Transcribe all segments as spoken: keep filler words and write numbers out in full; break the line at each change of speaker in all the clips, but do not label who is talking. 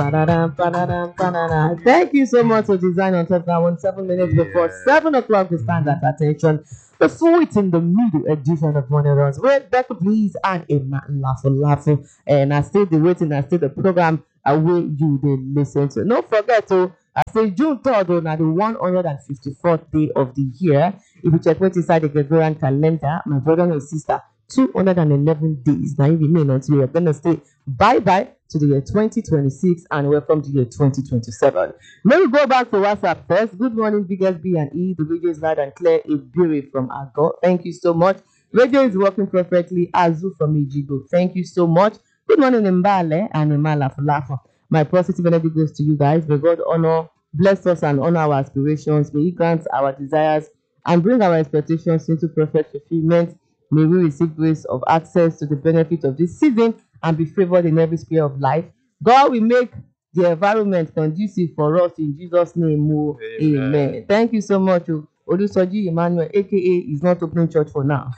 Ba-da-dam, ba-da-dam, ba-da-dam. Thank you so much for design on top that one. Seven minutes before
Yeah.
seven o'clock, we stand at attention. Before it's in the middle edition of Money Runs, with Becca Please and a man laughing, laughing. And I still the waiting, I still the program away you they listen to. Don't forget to I say June third, oh, now the one hundred fifty-fourth day of the year. If you check what's inside the Gregorian calendar, my brother and sister, two hundred eleven days. Now you remain until you're gonna say bye bye to the year twenty twenty-six and welcome to the year twenty twenty-seven. Let me go back to WhatsApp first. Good morning, Biggest B and E. The radio is loud and clear. A beauty from Ago. Thank you so much. Radio is working perfectly. Azu from Ejigo. Thank you so much. Good morning, Mbale and Imala Fulafa. My positive energy goes to you guys. May God honor, bless us and honor our aspirations. May He grant our desires and bring our expectations into perfect fulfillment. May we receive grace of access to the benefit of this season and be favored in every sphere of life. God will make the environment conducive for us in Jesus' name. Oh, amen. Amen. Thank you so much. Oh. Olusoji Emmanuel, aka is not opening church for now.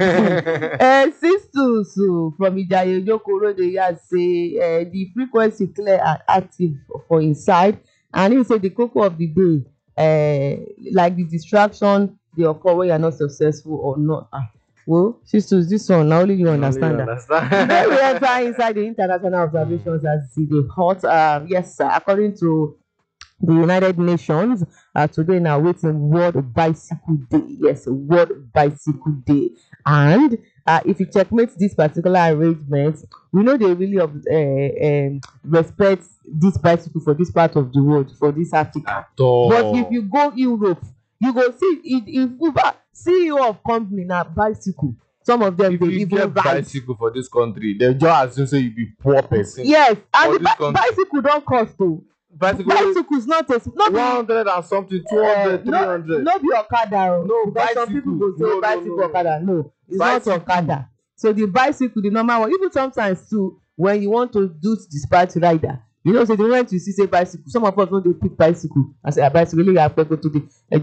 uh, Sisters uh, from Ijaye Yokoro, they say uh, the frequency clear and active for inside. And he said the cocoa of the day, uh, like the distraction, they occur when you are not successful or not. Ah, well, sisters, this one, now only you understand
Only you
that.
understand.
Then we enter inside the international observations as the hot. Uh, yes, sir, according to the United Nations, uh, today now waiting World Bicycle Day. Yes, World Bicycle Day. And uh, if you checkmate this particular arrangement, we know they really uh, um, respect this bicycle for this part of the world, for this Africa. But if you go Europe, you go see if, if Uber C E O of company now bicycle. Some of them
If
they
you
even
get
ride.
bicycle for this country, they just assume say you be poor person.
Yes, and
For
the
this
bi-
country.
bicycle don't cost too.
Bicycle,
Bicycle is not a not
one hundred and something, two hundred, three
no,
hundred.
no be Okada. Oh.
No,
Because some
bicycle.
people go say
No, no,
bicycle
no, no.
Okada. No, it's
Bicycle.
not Okada. So the bicycle, the normal one, even sometimes too, when you want to do dispatch rider, you know, so the moment you see say bicycle, some of us when they pick bicycle, I say a bicycle, really have to go to the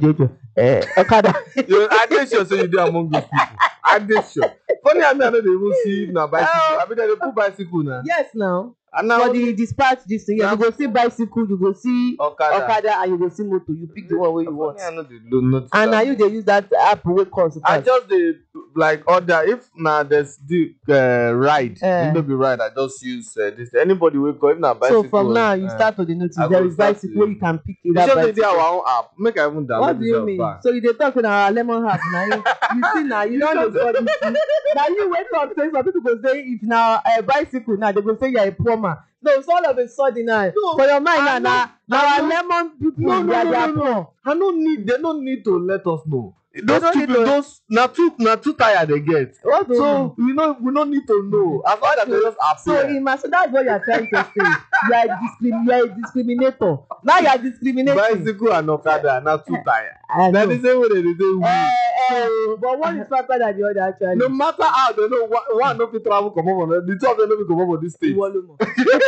uh, Okada.
You, I dey sure say you dey among those people. I dey sure. Funny, I mean, I know they even see na bicycle.
Oh.
I mean, they dey put bicycle now.
Yes, now.
And now
For the dispatch, this thing, yeah, you go see bicycle, you go see
Okada.
Okada, and you go see motor. You pick the one where you want.
Funny, I know they don't notice
And
that.
now you they use that app wey cost.
I just dey like order if na there's the uh, ride,
Eh.
uh, no be ride. I just use uh, this. Anybody wey go if na bicycle.
So from now you
uh,
start to the notice
I
there
go
is
start
bicycle
to-
wey you can pick
We
either
just dey
bicycle.
our own app. Make I even download
What do you
this
mean?
app.
So you dey talk in our lemon app na you you see na you don dey study see na you wey talk say some people go say if na a bicycle now they go say you are a poor man. No, so all of a sudden now
No,
for your mind
I
now na
know-
na
I
our
know-
lemon people
No, no,
they are
no,
they are
no, no.
poor.
I no need. They don't need to let us know. Those
don't need
people,
to-
those na too na too tired they get.
What do you
So
mean?
we no we don't need to know. As long as they just
So
appear.
Ima, so that's what you are trying to say. You are a discrim you are a discriminator. Now you are discriminating.
Bicycle and Okada na too tired.
I
Na
know.
the same way they dey say we.
Eh, eh, but one is faster than the other actually.
No matter how they know one, one no fit travel come over, the two of them no fit come over this state.
Ìwọ ló mọ̀.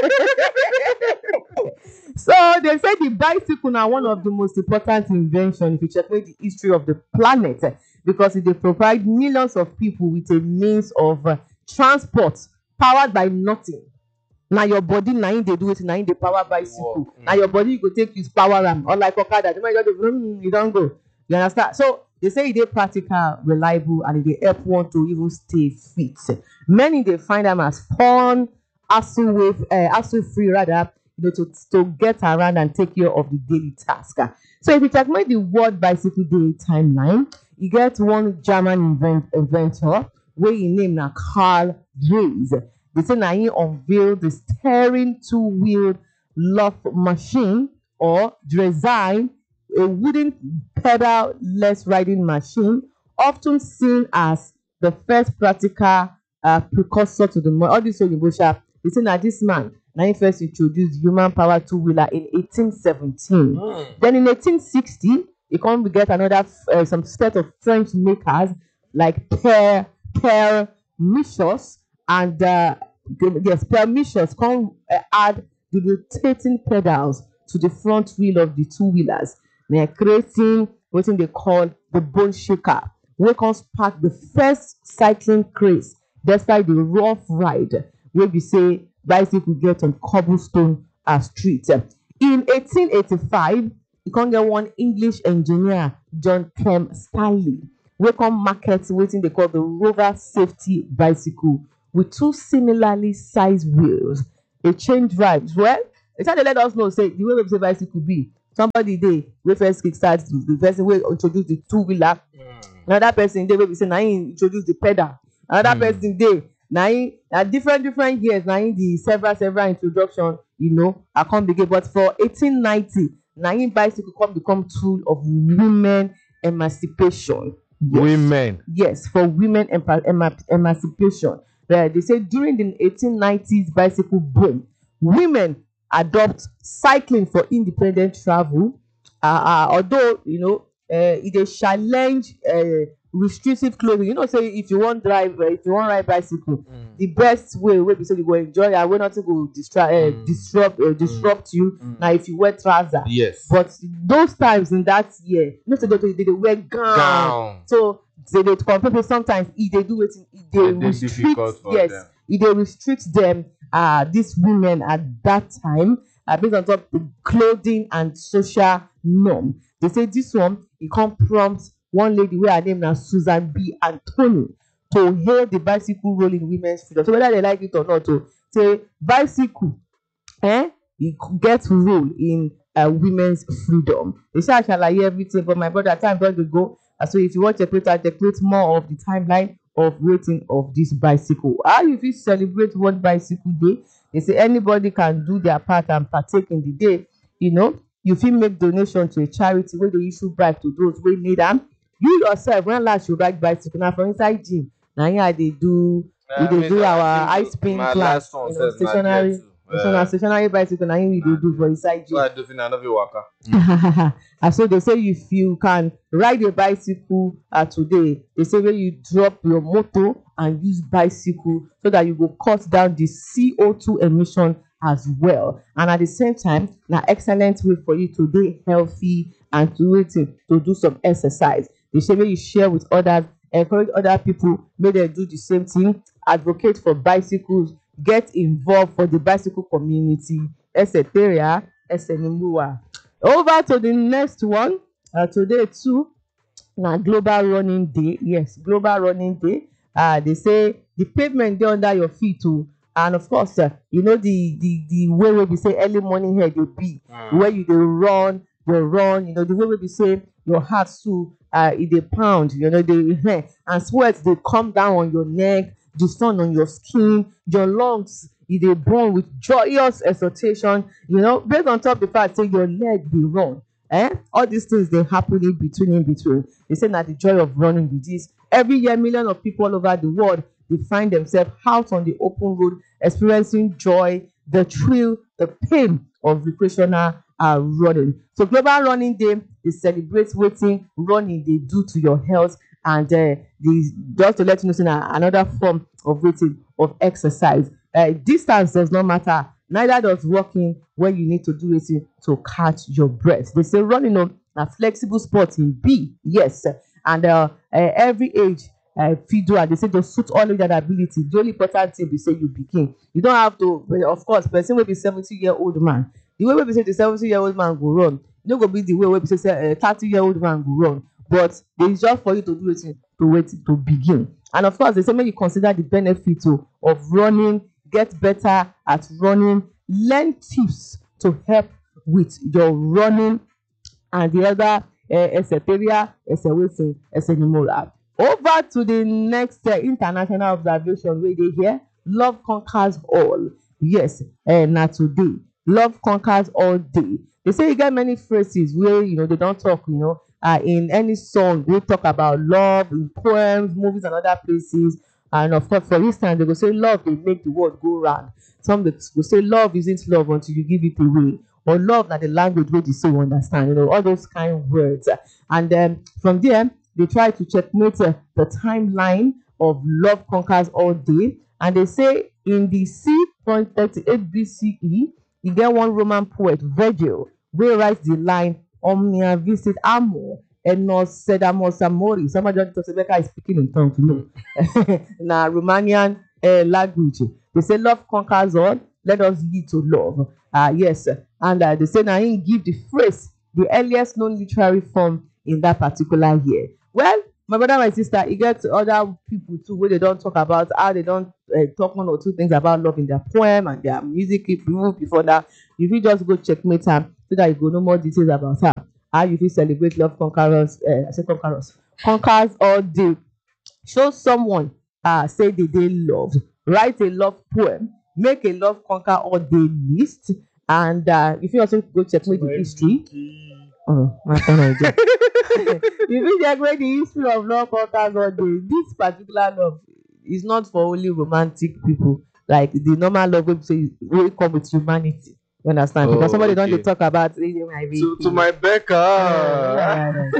So they say the bicycle now one of the most important inventions if you check the history of the planet eh, because it dey provide millions of people with a means of uh, transport powered by nothing. Na your body na im dey do it, na im dey power bicycle.
Wow.
Na your body you go take use power am. Unlike Okada, the man just dey vroom, you don go. You understand? So they say e dey practical, reliable, and e dey help one to even stay fit. Many dey find am as fun, hassle with, uh, hassle free rather, you know, to to get around and take care of the daily task. So if you checkmate the World Bicycle Day timeline, you get one German invent, inventor wey im name na Karl Drais. They say na him unveil the steering two-wheeled lock machine or design a wooden pedal-less riding machine, often seen as the first practical uh, precursor to the modern. All this Oyinbo sha, they say na this man na him first introduced human power two-wheeler in eighteen seventeen.
Mm.
Then in eighteen sixty, you come we get another uh, some set of French makers like Per Per Michos and uh, the- yes, Per Michos come uh, add the rotating pedals to the front wheel of the two wheelers. They are creating what they call the bone shaker, wey come spark the first cycling craze despite the rough ride wey be say bicycle get on cobblestone a street. In eighteen eighty-five, you can get one English engineer, John Clem Stanley, wey come market wetin they call the Rover Safety Bicycle with two similarly sized wheels. A change drives. Well, they try to let us know, say, the way we say bicycle be. Somebody dey wey first kick start the person wey introduce the two wheeler. Mm. Another person dey wey be say na him introduce the pedal. Another mm. person dey na him na different different years na him the several several introduction, you know, I come begin. But for eighteen ninety, na him bicycle come become tool of women emancipation.
Yes. Women.
Yes, for women empa- ema- emancipation. Uh, they say during the eighteen nineties bicycle boom, women adopt cycling for independent travel. Uh, uh, although, you know, uh, it dey challenge uh, restrictive clothing. You know, say if you want drive, uh, if you want ride bicycle, mm. the best way wey be say you go enjoy and wey nothing go distract, uh, mm. disrupt, uh, disrupt mm. you. Mm. Now, if you wear trousers,
yes.
But those times in that year, you know, say they they dey wear gown. gown. So they dey compare. Sometimes if they do it, if they restrict, yes, them. if they restrict them. Uh, these women at that time are uh, based on top the clothing and social norm. They say this one, it can prompt one lady where her name is Susan B. Anthony to hail the bicycle role in women's freedom. So whether they like it or not, to say bicycle, eh, it gets role in uh, women's freedom. They say I shall hear everything, but my brother, time don't go. Uh, so if you want to create, I create more of the timeline of rating of this bicycle. How you fit celebrate World Bicycle Day? They say anybody can do their part and partake in the day. You know, you fit make donation to a charity where they issue bike to those who need them. You yourself, when last you ride bicycle, now for inside gym, now here they do, we they do our ice spin class, you know, stationary. So na stationary bicycle na him we dey do for inside gym.
So I do think I no fit waka.
And so they say if you can ride a bicycle uh, today, they say when you drop your motor and use bicycle so that you go cut down the C O two emission as well. And at the same time, na excellent way for you to be healthy and to waiting to do some exercise. They say when you share with others, encourage other people, make them do the same thing, advocate for bicycles, get involved for the bicycle community, et cetera, et cetera. Over to the next one. Uh, today too, na Global Running Day. Yes, Global Running Day. Uh, they say the pavement dey under your feet too, and of course, uh, you know the the the way wey we say early morning here dey be, mm. where you dey run, dey run. You know the way wey we say your heart too, uh, it dey pound. You know the and sweat dey come down on your neck. The sun on your skin, your lungs, it dey burn with joyous exultation, you know, based on top of the fact say your leg dey run. Eh? All these things they happen in between, in between. They say that the joy of running with this. Every year, millions of people all over the world, they find themselves out on the open road, experiencing joy, the thrill, the pain of recreational uh, running. So Global Running Day, they celebrate waiting running they do to your health. And uh, the, just to let you know, so another form of rating of exercise. Uh, distance does not matter. Neither does walking when you need to do it to catch your breath. They say running on a flexible sport in B. Yes. And uh, uh, every age, uh, feed and they say to suit all of that ability. The only important thing we say you begin. You don't have to, of course, person will be seventy year old man. The way we say the seventy year old man go run, you no go be the way we say a thirty year old man go run. But it's just for you to do it to wait to begin. And of course, they say when you consider the benefits of, of running, get better at running, learn tips to help with your running and the other etc. etc. Over to the next uh, international observation where they hear love conquers all. Yes, and uh, not today. Love conquers all day. They say you get many phrases where you know they don't talk, you know. Uh, in any song, we talk about love in poems, movies, and other places. And of course, for instance, they will say love will make the world go round. Some will say love isn't love until you give it away. Or love not the language where you say you understand. You know, all those kind of words. And then from there, they try to checkmate uh, the timeline of love conquers all day. And they say in the C thirty-eight B C E, you get one Roman poet, Virgil, where writes the line, Omnia visit amor, and not said amos amori. Somebody just is speaking in tongues to me. Na Romanian uh, language. They say love conquers all. let us lead to love. Uh, yes, and uh, they say now he give the phrase the earliest known literary form in that particular year. Well, my brother, my sister, e get other people too wey they don't talk about how they don't uh, talk one or two things about love in their poem and their music. If you before that, you fit just go checkmate am so that you go know more details about her. How you fit celebrate love conquerors, uh, I say conquerors, conquers all day. Show someone uh, say they dey love, write a love poem, make a love conquer all day list, and uh, if you also go checkmate the history. Oh, my phone again. You fit checkmate the history of love conquers all day. This particular love is not for only romantic people, like the normal love wey be say wey come with humanity. You understand?
Oh,
because somebody don dey
okay.
talk about hey, my baby.
To, to my Becca.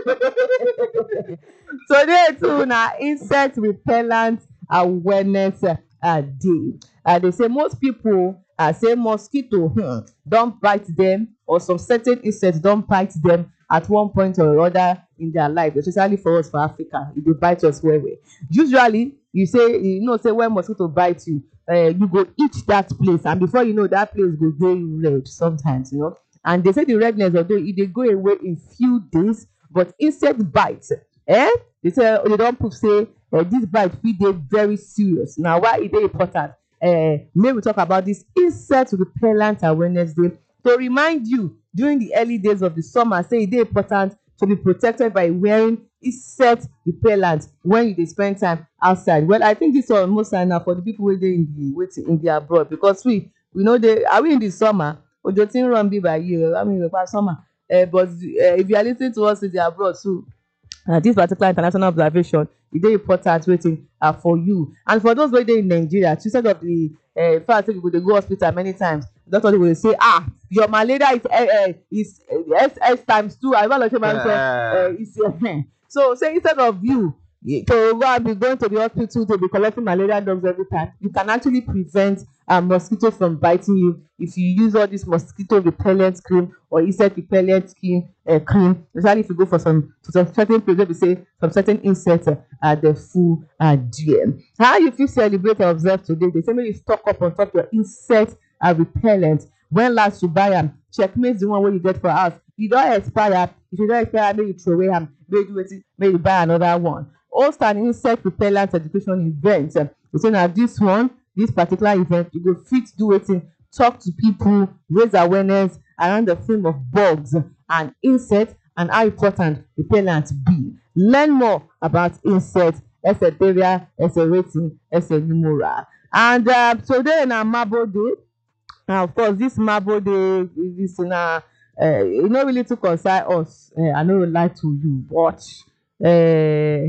Today too na insect repellent awareness uh, day. Uh, they say most people uh, say mosquito hmm, don bite them, or some certain insects don bite them at one point or other in their life, especially for us for Africa. E dey bite us well well. Usually you say you know say when mosquito bite you, uh, you go itch that place, and before you know that place go dey red sometimes, you know. And they say the redness, although e dey go away in few days, but insect bite, eh? They say they don prove say uh, this bite fit dey very serious. Na why e dey important? Uh, make we talk about this insect repellent awareness day to remind you during the early days of the summer say e dey important to be protected by wearing insect repellent when you dey spend time outside. Well, I think this one most time na for the people wey dey in the waiting in the abroad, because we we know dey are we in the summer? Ojo ti n run bí báyìí o, I mean we summer. Uh, but uh, if you are listening to us in the abroad too, uh, this particular international observation e dey important waiting uh, for you. And for those wey dey in Nigeria, instead of the uh, fact say you go dey go hospital many times, doctor go dey say ah your malaria is uh, uh, is uh, S S times two. I don't know uh, is uh, so say instead of you to go and be going to the hospital to be collecting malaria drugs every time, you can actually prevent uh, mosquito from biting you if you use all this mosquito repellent cream or insect repellent cream, uh, cream especially if you go for some to some certain place wey be say some certain insects uh, are the full uh, there. How you fit celebrate or observe today? They say make you stock up on top your insect uh, repellent. When last you buy am, checkmate the one wey you get for house. E don expire. If you don expire, make you throw away am, make you do wetin, make you buy another one. Host an insect repellent education event. You say na this one, this particular event, you go fit do wetin, talk to people, raise awareness around the theme of bugs and insects and how important repellent be. Learn more about insects, Eseteria, Eserating, Esenimora. And uh, today na Mabo Day. Now, of course, this Mabo Day, this na uh, e no really too concern us. Uh, I no lie to you, but uh,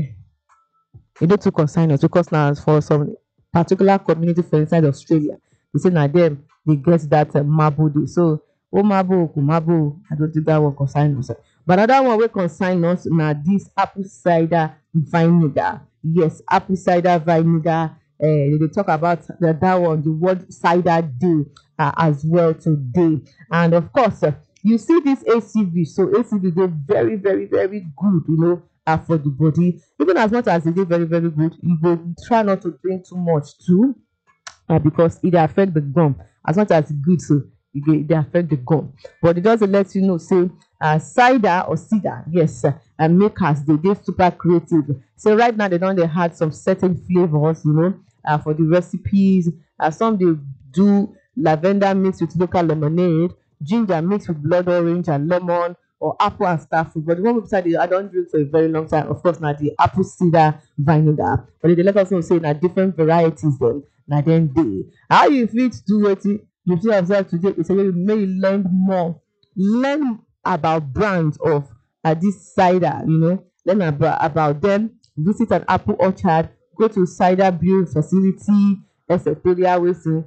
e dey too concern us because na for some particular community for inside Australia, they say na them they get that uh, Mabo Day. So, oh Mabo, oh Mabo, I don't think that one concern us. But another one wey concern us na this apple cider vinegar. Yes, apple cider vinegar. Uh, they, they talk about the, that one, the World Cider Day uh, as well today. And of course, uh, you see this A C V. So A C V dey very, very, very good, you know, uh, for the body. Even as much as it dey very, very good, you go try not to drink too much too, uh, because it dey affect the gum. As much as it's good, so it dey, it dey affect the gum. But it doesn't let you know, say, uh, cider or cider, yes, uh, and makers they dey super creative. So right now they don't they had some certain flavors, you know, uh, for the recipes. Uh, some they do lavender mixed with local lemonade, ginger mixed with blood orange and lemon, or apple and starfruit. But the one website I don't drink for a very long time, of course, now the apple cider vinegar. But they let us know say na different varieties then. Now then they how you fit do it, you see observe today. It's a way may learn more, learn about brands of uh, this cider, you know, learn about, about them. Visit an apple orchard, go to cider brewing facility, Eseteria Western,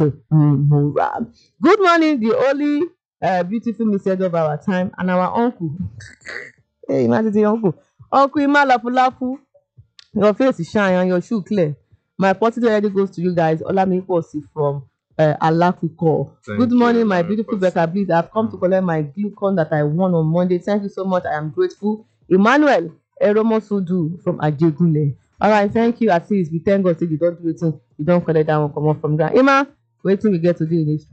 Esenimora. Good morning, the only uh, beautiful message of our time, and our uncle. Hey, imagine the uncle. Uncle Ima Lafu Lafu. Your face is shine and your shoe clear. My portrait already goes to you guys. Olami Posi from uh, Alakuko. Good morning, you, my beautiful Becca. Please, I've come to collect my glucon that I won on Monday. Thank you so much. I am grateful. Emmanuel Eromosudu from Ajegule. All right, thank you. At least we thank God that you don't do it. You don't collect that one come off from there. Emma, Waiting we get today in history.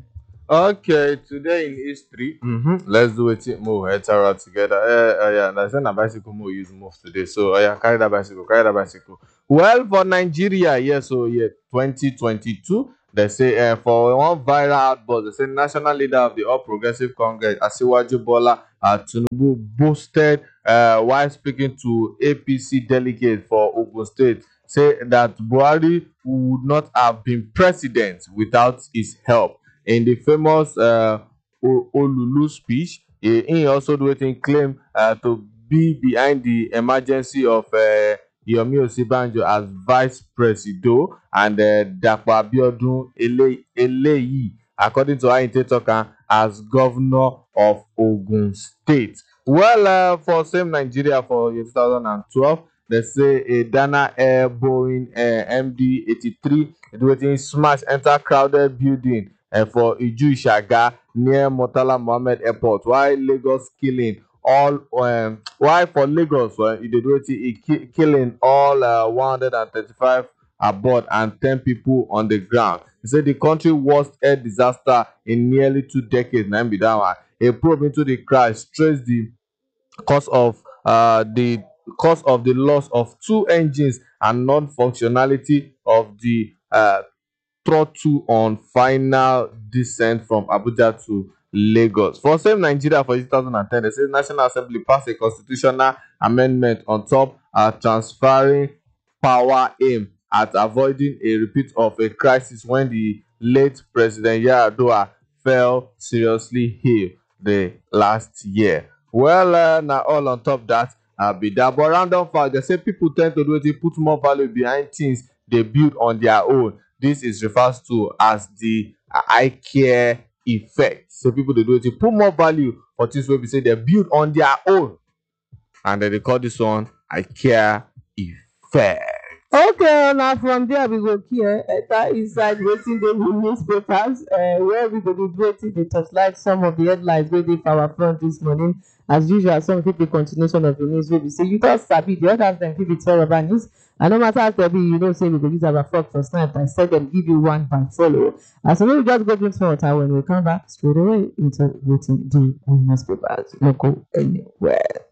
Okay, today in history, mm-hmm. let's do it. Move heads around together. Uh, uh, yeah, that's a bicycle move use move today. So, uh, yeah, carry that bicycle, carry that bicycle. Well, for Nigeria, yeah, so yeah, twenty twenty-two, they say uh, for one viral outburst, they say national leader of the All Progressive Congress, Asiwaju Bola uh, Tinubu, boasted uh, while speaking to A P C delegates for Ogun State, say that Buhari would not have been president without his help. In the famous uh, O- Olulu speech, he, he also do wetin claim uh, to be behind the emergency of uh, Yomi Osibanjo as vice president and uh, Dapo Abiodun ele eleyi, according to how he take talk am, as governor of Ogun State. Well, uh, for same Nigeria for year two thousand twelve, they say a Dana Air Boeing uh, M D eighty-three do wetin smash enter crowded building uh, for Iju Ishaga near Murtala Mohammed Airport, while Lagos killing all um, while for Lagos uh, e dey do wetin e ki killing all uh, one hundred thirty-five aboard and ten people on the ground. He say the country worst air disaster in nearly two decades na im be that one. A probe into the crash traced the cause of uh, the cause of the loss of two engines and non-functionality of the uh, throttle on final descent from Abuja to Lagos. For same Nigeria for two thousand ten, they say National Assembly passed a constitutional amendment on top uh, transferring power aim at avoiding a repeat of a crisis when the late President Yar'Adua fell seriously ill the last year. Well, uh, now all on top that uh, be that. But random fact, they say people tend to do it, put more value behind things they build on their own. This is referred to as the uh, I care effect. So people they do it, put more value for things where we say they build on their own, and then they call this one I care effect.
Okay, now from there we go here enter inside wetin dey the newspapers uh, where we go dey wetin dey torchlight some of the headlines wey dey for our front this morning. As usual, some fit be continuation of the news wey be say you don sabi, the others dem fit be terrible news. And no matter how tell me, you know say we go use our front for snipe and send dem give you one by follow. And so we just go drink some water when we come back straight away into wetin dey the newspapers. No go anywhere.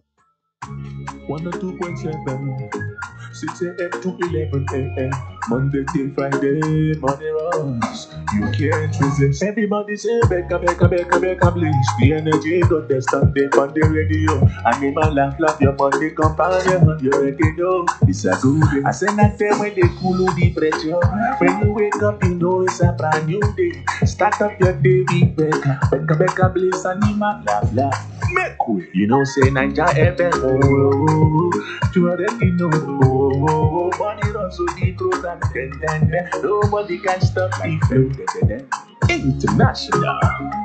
one oh two point seven, six a.m. to eleven a.m. Monday till Friday, money runs. You can't resist. Everybody say, Becca, Becca, Becca, Becca, please. The energy got the standing on the radio. Animal laugh, laugh, your money companion. You already know it's a good day. I say that time when they cool the pressure. When you wake up, you know it's a brand new day. Start up your day with Becca, Becca, Becca, please. Animal laugh, laugh. Make way. You know, say Ninja F M. Oh, oh, oh, you already know. Oh, oh, oh, money runs so the program. Then, then, then. Nobody can stop the flow. Then, then, then. International.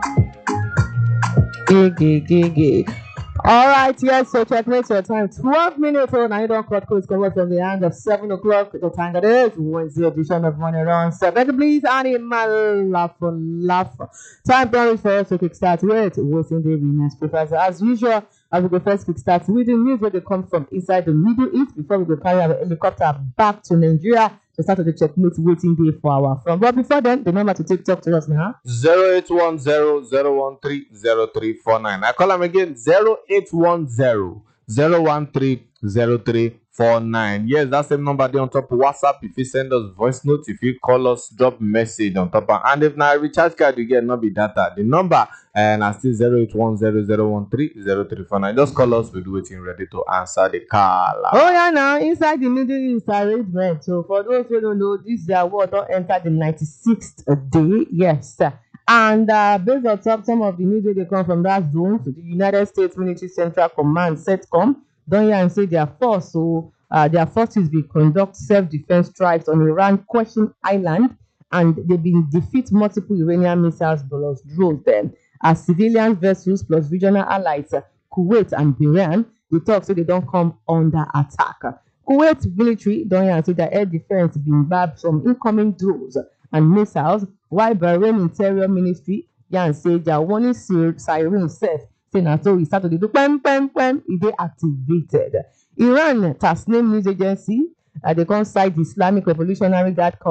Gigi, gigi. All right, yes, so checkmate your time. twelve minutes on I don't cut codes covered from the hand of seven o'clock. The time that is Wednesday edition of Money Run. So, better please, animal laugh laugh. Time promise for us to kickstart with waiting the winners papers. As usual, I will go first kickstart with the news where they come from inside the Middle East before we go carry our helicopter back to Nigeria to start with the checkmate waiting day for our from. But before then, remember to take talk to us now.
zero eight one zero zero one three zero three four nine. I call them again zero eight one zero zero one three zero three four nine. Yes, that's the number there on top of WhatsApp. If you send us voice note, if you call us, drop message on top of, and if now recharge card you get not be data. The number and I still zero eight one zero zero one three zero three four nine. Just call us, we'll do it in ready to answer the call.
Oh yeah, now inside the Middle East arrangement. So for those who don't know, this their war don't enter the ninety-sixth day. Yes, sir. And uh, based on top, some of the news they come from that zone, so the United States Military Central Command (CENTCOM) don't hear and say their force. So uh, their forces will conduct self-defense strikes on Iran Question Island, and they've been defeat multiple Iranian missiles plus drones. Then as civilian vessels plus regional allies, uh, Kuwait and Bahrain, they talk so they don't come under attack. Kuwait military don't hear and say their air defense being bagged from incoming drones and missiles, while Bahrain Interior Ministry yan say their warning siren safe say na so e start to dey do pem pem pem e dey activated. Iran Tasnim news agency uh, they come cite the Islamic Revolutionary Guard Corps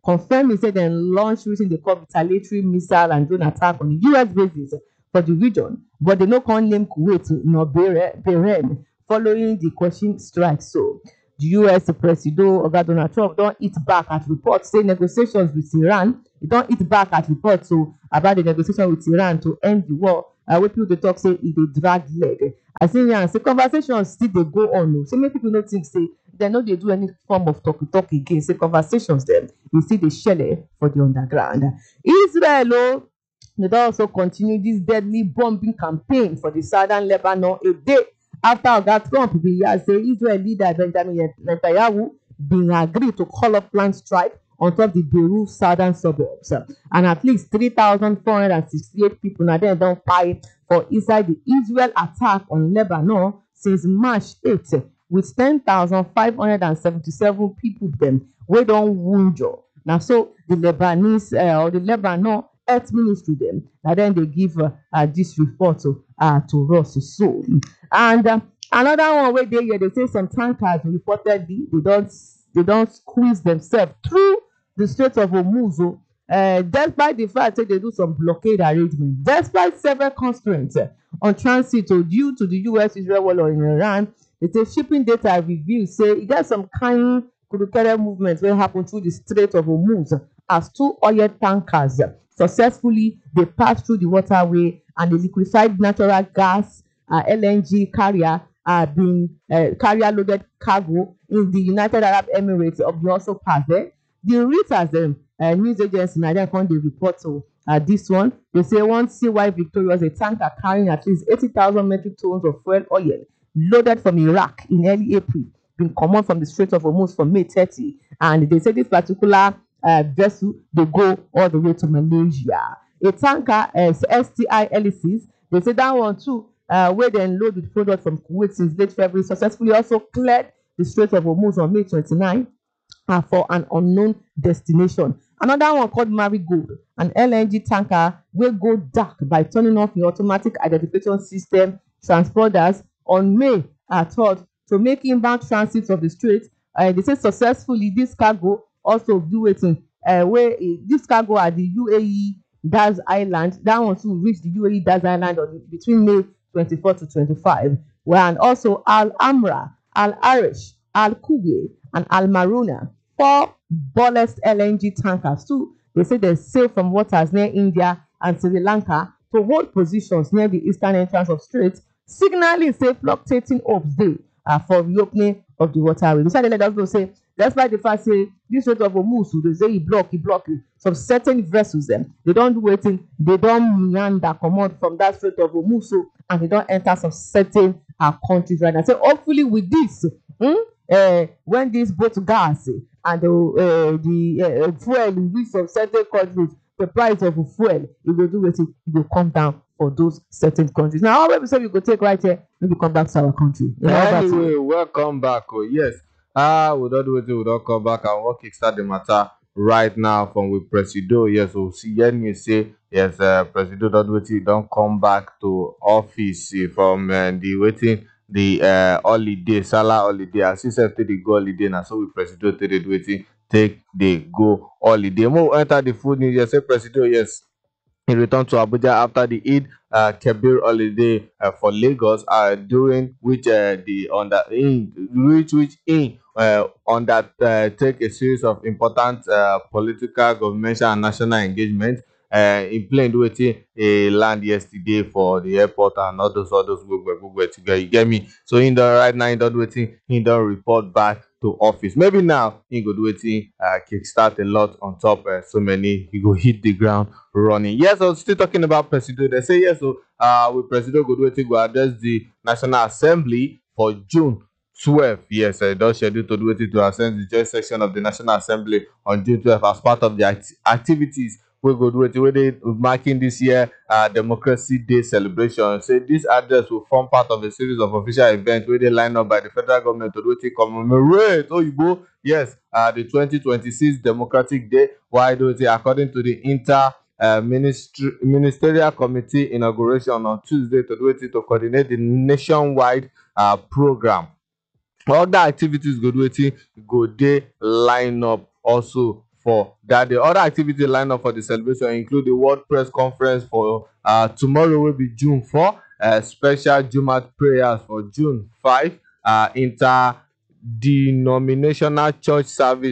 confirming say dem launch wetin dey call retaliatory missile and drone attack on U S bases for the region, but they no come name Kuwait nor Bahrain following the question strike. So the U S President Oga Donald Trump don hit back at reports say negotiations with Iran. He don hit back at reports so about the negotiation with Iran to end the war. Uh, wey people dey talk say e dey drag leg. I say yan say conversations still dey go on o. So make people no think say dem no dey do any form of talk talk again. Say conversations dem e still dey shele for the underground. Israel o, they don also continue this deadly bombing campaign for the southern Lebanon a day after Oga Trump bin yarn say Israel leader Benjamin Netanyahu bin agree to call off planned strike on top the Beirut southern suburbs, and at least three thousand four hundred sixty-eight people na dem don kpai for inside the Israel attack on Lebanon since March eighth, with ten thousand five hundred seventy-seven people dem wey don wunjure. Na so the Lebanese uh, or the Lebanon Health Ministry dem na dem dey give uh, uh, this report uh, to us so. And uh, another one wey dey here, they say some tankers reportedly they don they don squeeze themselves through the Strait of Hormuz, uh, despite the fact that they do some blockade arrangements, despite several constraints uh, on transit uh, due to the U S-Israel war in Iran. They say shipping data reveals say e get some kind kudukere movements wey happen through the Strait of Hormuz as two oil tankers uh, successfully they pass through the waterway, and the liquefied natural gas uh, L N G carrier uh, being uh, carrier loaded cargo in the United Arab Emirates of also passed there. The Reuters them uh, news agency na dem come dey report to uh, this one. They say one C Y Victorious, a tanker carrying at least eighty thousand metric tons of fuel oil loaded from Iraq in early April been comot from the Strait of Hormuz for May thirtieth, and they say this particular uh, vessel they go all the way to Malaysia. A tanker uh, S T I Helices, they say that one too uh, where they load with product from Kuwait since late February successfully also cleared the Strait of Hormuz on May twenty-ninth uh, for an unknown destination. Another one called Marigold, an L N G tanker will go dark by turning off the automatic identification system transponders on May uh, third to make inbound transit of the strait. Uh, they say successfully this cargo also do waiting uh, where uh, this cargo at the U A E Daz Island. That one too reached the U A E Daz Island on between May twenty-fourth to twenty-fifth. Well, and also Al Amra, Al Arish, Al Kuwe, and Al Maruna, four ballast L N G tankers too. They say they sail from waters near India and Sri Lanka to hold positions near the eastern entrance of Strait, signaling say fluctuating hopes dey uh, for reopening of the waterway. They let us know say despite the fact say this Strait of Hormuz, they say e block, e block some certain vessels them. They don't do waiting, they don't meander comot from that Strait of Hormuz, and they don't enter some certain uh, countries right now. So hopefully with this, hmm, uh, when this boat gas and the uh, the uh, fuel reach some certain countries, the price of fuel it will do it, it will come down for those certain countries. Now, how we say we go take right here, maybe come back to our country. You know,
anyway, welcome back. Oh yes, ah, we don't do it. We don't come back and we'll kickstart the matter right now from with Presido. Yes, we see you say yes, uh, Presido don't do it. Don't come back to office uh, from uh, the waiting. The uh, holiday, Salah holiday, as he said, take the go holiday, now so we Presido take the waiting, take the go holiday. More enter the food news. Yes, say Presido, yes, he returned to Abuja after the Eid uh, Kabir holiday uh, for Lagos, uh, during which uh, the under in which which in uh, under uh, take a series of important uh, political, governmental, and national engagement. Uh, in plain waiting a land yesterday for the airport and all those all those go go go together. You get me? So in the right now, in don't waiting, he don't report back to office. Maybe now he go do waiting, uh, kickstart a lot on top. Uh, so many he go hit the ground running. Yes, I was still talking about Presido. They say yes, so uh, with Presido go do waiting go address the National Assembly for June twelfth. Yes, I don't schedule to do it to ascend the joint section of the National Assembly on June twelfth as part of the act activities. We go do it where they marking this year uh, Democracy Day celebration. Say this address will form part of a series of official events where they line up by the federal government to do it commemorate. Oh, you go, yes, uh, the twenty twenty-six Democratic Day. Why do it? According to the Inter uh, Ministry Ministerial Committee inauguration on Tuesday to do it to coordinate the nationwide uh, program. Other activities go do it go they line up also for that. The other activity lined up for the celebration include the World Press Conference for uh, tomorrow will be June fourth, uh, special Jumat prayers for June fifth, uh, interdenominational church service